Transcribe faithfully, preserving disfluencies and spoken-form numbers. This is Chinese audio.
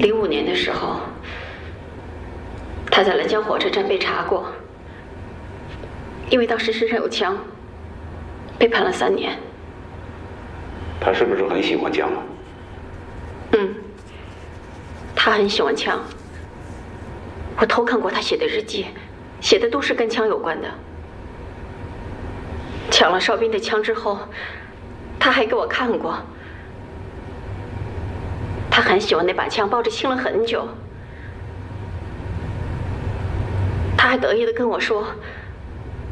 零五年的时候，他在兰江火车站被查过，因为当时身上有枪，被判了三年。 他是不是很喜欢枪啊？ 嗯，他很喜欢枪。我偷看过他写的日记，写的都是跟枪有关的。抢了哨兵的枪之后，他还给我看过。他很喜欢那把枪，抱着亲了很久。他还得意地跟我说：“